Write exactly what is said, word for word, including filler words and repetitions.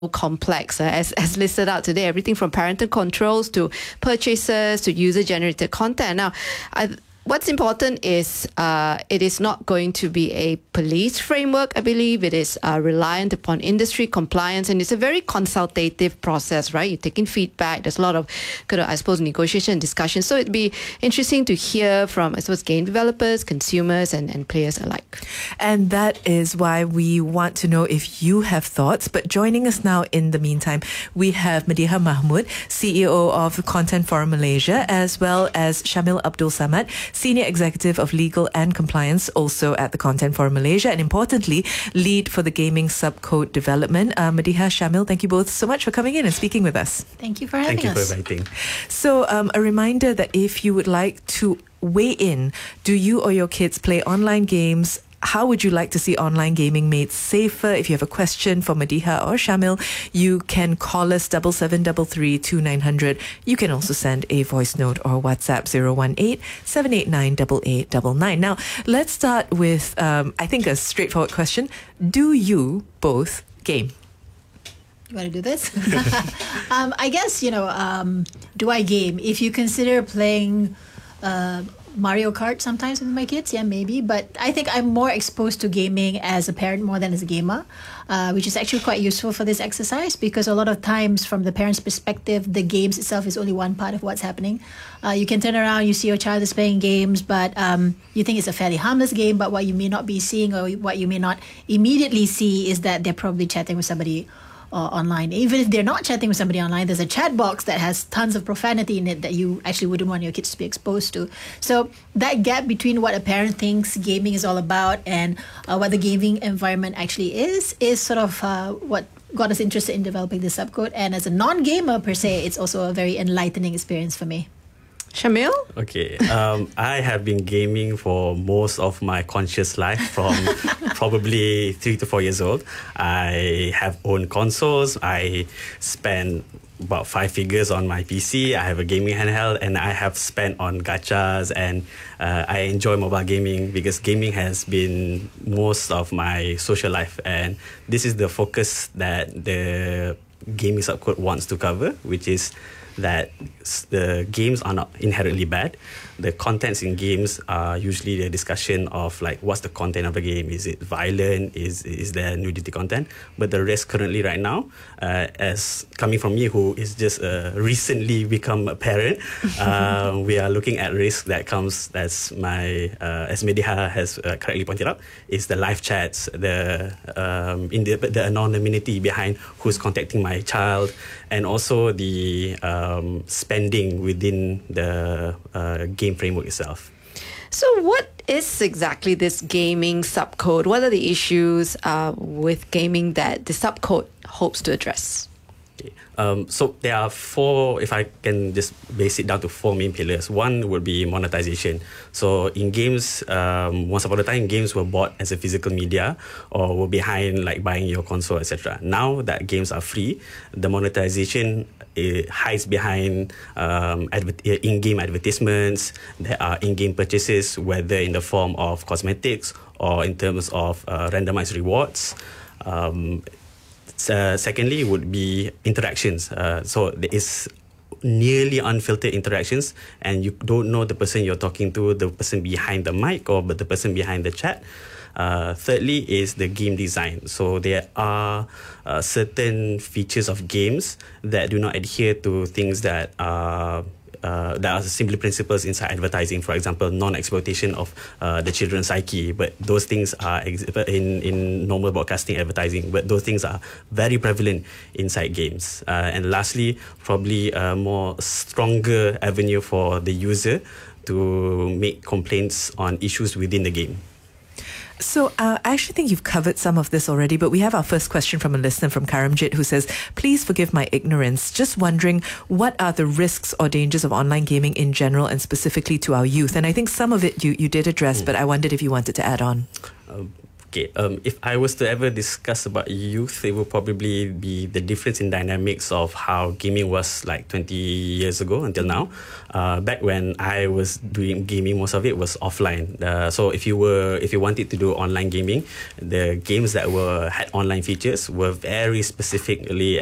complex uh, as, as listed out today, everything from parental controls to purchases to user-generated content. Now, I, what's important is uh, it is not going to be a police framework, I believe. It is uh, reliant upon industry compliance, and it's a very consultative process, right? You're taking feedback. There's a lot of, kind of, I suppose, negotiation and discussion. So it'd be interesting to hear from, I suppose, game developers, consumers, and, and players alike. And that is why we want to know if you have thoughts. But joining us now in the meantime, we have Mediha Mahmud, C E O of Content Forum Malaysia, as well as Shamil Abdul Samad, Senior Executive of Legal and Compliance, also at the Content Forum Malaysia, and importantly, lead for the gaming subcode development. Uh, Mediha, Shamil, thank you both so much for coming in and speaking with us. Thank you for having us. Thank you for inviting. So, um, a reminder that if you would like to weigh in, do you or your kids play online games? How would you like to see online gaming made safer? If you have a question for Mediha or Shamil, you can call us double seven double three two nine hundred. You can also send a voice note or WhatsApp zero one eight seven eight nine eight eight nine nine. Now, let's start with, um, I think, a straightforward question. Do you both game? You want to do this? um, I guess, you know, um, do I game? If you consider playing Uh, Mario Kart sometimes with my kids, yeah, maybe. But I think I'm more exposed to gaming as a parent more than as a gamer, uh, which is actually quite useful for this exercise, because a lot of times from the parent's perspective, the games itself is only one part of what's happening. Uh, you can turn around, you see your child is playing games, but um, you think it's a fairly harmless game, but what you may not be seeing or what you may not immediately see is that they're probably chatting with somebody or online. Even if they're not chatting with somebody online, there's a chat box that has tons of profanity in it that you actually wouldn't want your kids to be exposed to. So that gap between what a parent thinks gaming is all about and uh, what the gaming environment actually is, is sort of uh, what got us interested in developing this subcode. And as a non-gamer per se, it's also a very enlightening experience for me. Shamil? Okay, um, I have been gaming for most of my conscious life, from probably three to four years old. I have owned consoles. I spent about five figures on my P C. I have a gaming handheld, and I have spent on gachas, and uh, I enjoy mobile gaming because gaming has been most of my social life, and this is the focus that the gaming subcode wants to cover, which is that the games are not inherently bad. The contents in games are usually the discussion of like, what's the content of the game? Is it violent? Is is there nudity content? But the rest currently right now, uh, as coming from me who is just uh, recently become a parent, uh, we are looking at risk that comes, as my uh, as Mediha has uh, correctly pointed out, is the live chats, the um, in the, the anonymity behind who's contacting my child, and also the um, spending within the uh, game framework itself. So what is exactly this gaming subcode? What are the issues uh, with gaming that the subcode hopes to address? Okay. Um, so there are four, if I can just base it down to four main pillars. One would be monetization. So in games, um, once upon a time, games were bought as a physical media or were behind like buying your console, et cetera. Now that games are free, the monetization it hides behind um, adver- in-game advertisements. There are in-game purchases, whether in the form of cosmetics or in terms of uh, randomized rewards. Um, Uh, secondly would be interactions. Uh, so there is nearly unfiltered interactions, and you don't know the person you're talking to, the person behind the mic or but the person behind the chat. Uh, thirdly is the game design. So there are uh, certain features of games that do not adhere to things that are Uh, there are simply principles inside advertising. For example, non-exploitation of uh, the children's psyche, but those things are ex- in in normal broadcasting advertising. But those things are very prevalent inside games. Uh, and lastly, probably a more stronger avenue for the user to make complaints on issues within the game. So uh, I actually think you've covered some of this already, but we have our first question from a listener from Karamjit who says, please forgive my ignorance. Just wondering, what are the risks or dangers of online gaming in general and specifically to our youth? And I think some of it you, you did address, mm. but I wondered if you wanted to add on. Uh, Okay, um, if I was to ever discuss about youth, it would probably be the difference in dynamics of how gaming was like twenty years ago until now. Uh, back when I was doing gaming, most of it was offline. Uh, so if you were, if you wanted to do online gaming, the games that were had online features were very specifically